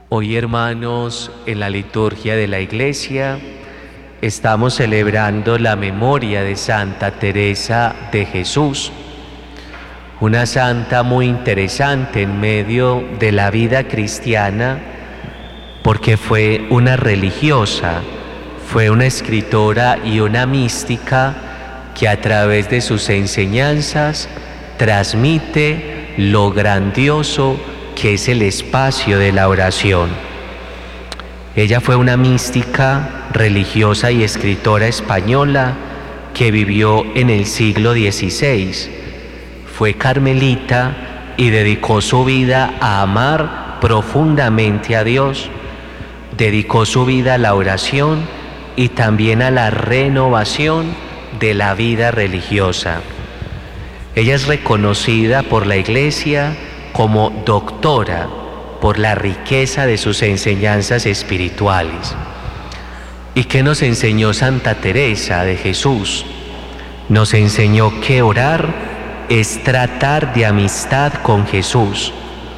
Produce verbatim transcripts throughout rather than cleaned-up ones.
Hoy, hermanos, en la liturgia de la Iglesia estamos celebrando la memoria de Santa Teresa de Jesús, una santa muy interesante en medio de la vida cristiana porque fue una religiosa, fue una escritora y una mística que a través de sus enseñanzas transmite lo grandioso que es el espacio de la oración. Ella fue una mística, religiosa y escritora española que vivió en el siglo dieciséis. Fue carmelita y dedicó su vida a amar profundamente a Dios. Dedicó su vida a la oración y también a la renovación de la vida religiosa. Ella es reconocida por la Iglesia como doctora por la riqueza de sus enseñanzas espirituales. ¿Y qué nos enseñó Santa Teresa de Jesús? Nos enseñó que orar es tratar de amistad con Jesús,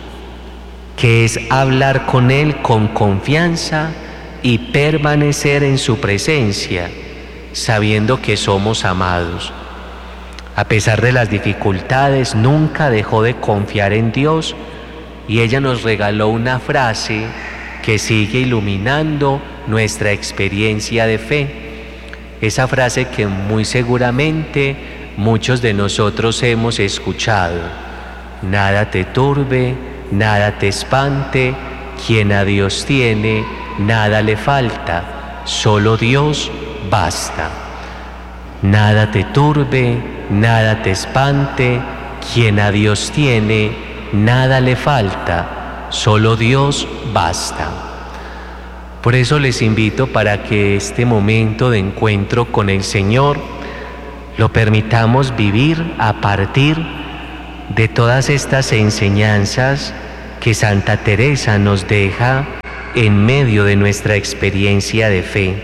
que es hablar con Él con confianza y permanecer en su presencia, sabiendo que somos amados. A pesar de las dificultades, nunca dejó de confiar en Dios y ella nos regaló una frase que sigue iluminando nuestra experiencia de fe. Esa frase que muy seguramente muchos de nosotros hemos escuchado: nada te turbe, nada te espante, quien a Dios tiene, nada le falta, solo Dios basta. Nada te turbe, nada te espante, quien a Dios tiene, nada le falta, solo Dios basta. Por eso les invito para que este momento de encuentro con el Señor lo permitamos vivir a partir de todas estas enseñanzas que Santa Teresa nos deja en medio de nuestra experiencia de fe.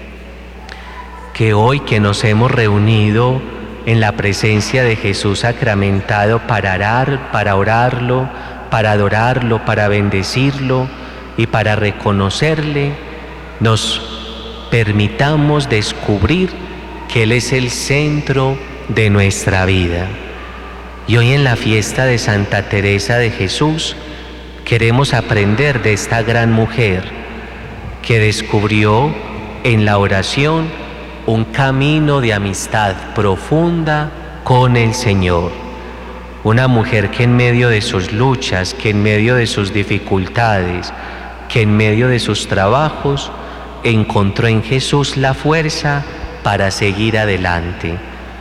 Que hoy que nos hemos reunido en la presencia de Jesús sacramentado para orar, para orarlo, para adorarlo, para bendecirlo y para reconocerle, nos permitamos descubrir que Él es el centro de nuestra vida. Y hoy en la fiesta de Santa Teresa de Jesús queremos aprender de esta gran mujer que descubrió en la oración un camino de amistad profunda con el Señor. Una mujer que en medio de sus luchas, que en medio de sus dificultades, que en medio de sus trabajos, encontró en Jesús la fuerza para seguir adelante.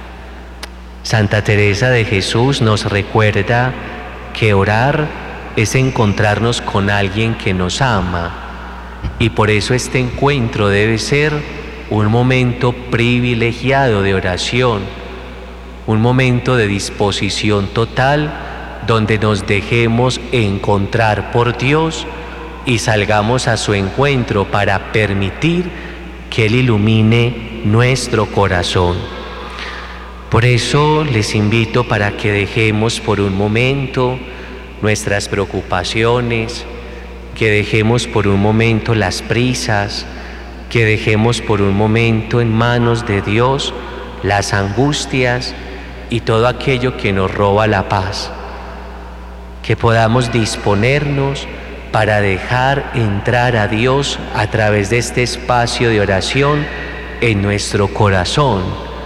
Santa Teresa de Jesús nos recuerda que orar es encontrarnos con alguien que nos ama, y por eso este encuentro debe ser un momento privilegiado de oración, un momento de disposición total donde nos dejemos encontrar por Dios y salgamos a su encuentro para permitir que Él ilumine nuestro corazón. Por eso les invito para que dejemos por un momento nuestras preocupaciones, que dejemos por un momento las prisas, que dejemos por un momento en manos de Dios las angustias y todo aquello que nos roba la paz, que podamos disponernos para dejar entrar a Dios a través de este espacio de oración en nuestro corazón,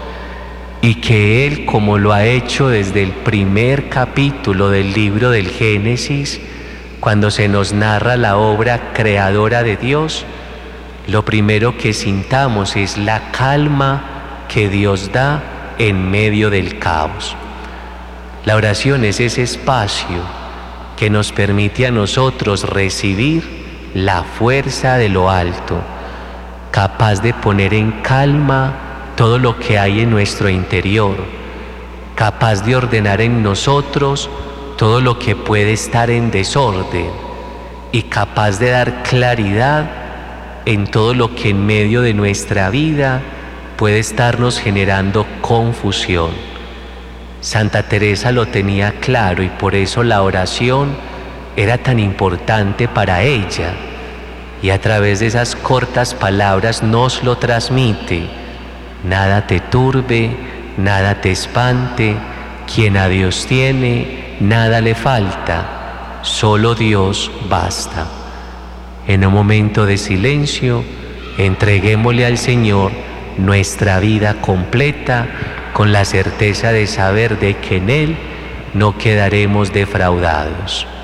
y que Él, como lo ha hecho desde el primer capítulo del libro del Génesis, cuando se nos narra la obra creadora de Dios, lo primero que sintamos es la calma que Dios da en medio del caos. La oración es ese espacio que nos permite a nosotros recibir la fuerza de lo alto, capaz de poner en calma todo lo que hay en nuestro interior, capaz de ordenar en nosotros todo lo que puede estar en desorden y capaz de dar claridad en todo lo que en medio de nuestra vida puede estarnos generando confusión. Santa Teresa lo tenía claro y por eso la oración era tan importante para ella. y a través de esas cortas palabras nos lo transmite. Nada te turbe, nada te espante, quien a Dios tiene, nada le falta, solo Dios basta. En un momento de silencio, entreguémosle al Señor nuestra vida completa con la certeza de saber de que en Él no quedaremos defraudados.